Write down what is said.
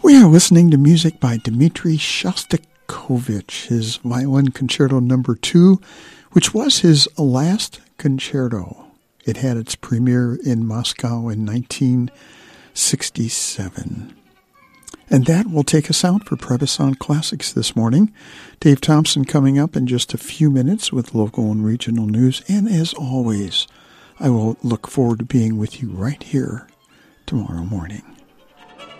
We are listening to music by Dmitri Shostakovich, his Violin Concerto No. 2, which was his last concerto. It had its premiere in Moscow in 1967. And that will take us out for Previs Classics this morning. Dave Thompson coming up in just a few minutes with local and regional news. And as always, I will look forward to being with you right here tomorrow morning.